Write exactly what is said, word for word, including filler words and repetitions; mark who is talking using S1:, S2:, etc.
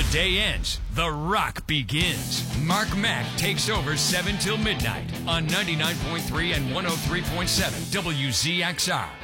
S1: The day ends. The rock begins. Mark Mack takes over seven till midnight on ninety-nine point three and one oh three point seven W Z X R.